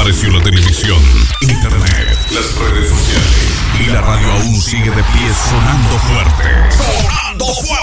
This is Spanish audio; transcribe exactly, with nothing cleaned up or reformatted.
Apareció la televisión, internet, las redes sociales y la radio aún sigue de pie sonando fuerte. ¡Sonando fuerte!